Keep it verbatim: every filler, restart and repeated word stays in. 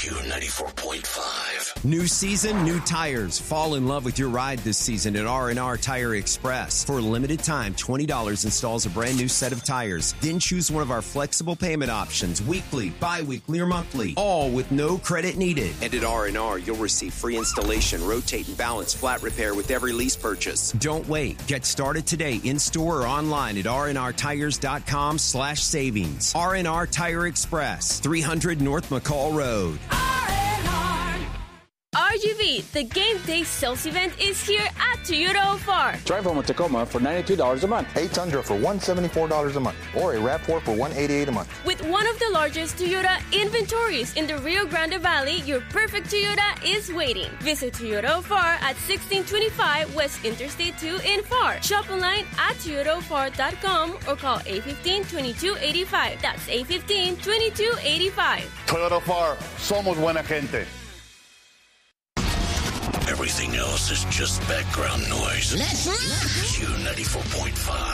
Q ninety-four point five. New season, new tires. Fall in love with your ride this season at R and R Tire Express. For a limited time, twenty dollars installs a brand new set of tires. Then choose one of our flexible payment options, weekly, bi-weekly, or monthly. All with no credit needed. And at R and R, you'll receive free installation, rotate and balance, flat repair with every lease purchase. Don't wait. Get started today in-store or online at r and r tires dot com slash savings. R and R Tire Express, three hundred North McCall Road. R G V, the game day sales event, is here at Toyota O F R. Drive home a Tacoma for ninety-two dollars a month. A Tundra for one hundred seventy-four dollars a month. Or a RAV four for one hundred eighty-eight dollars a month. With one of the largest Toyota inventories in the Rio Grande Valley, your perfect Toyota is waiting. Visit Toyota O F R at sixteen twenty-five West Interstate two in F A R. Shop online at toyota o f r dot com or call eight one five, two two eight five. That's eight one five, two two eight five. Toyota O F R, somos buena gente. Everything else is just background noise. Let's rock! Q ninety-four point five.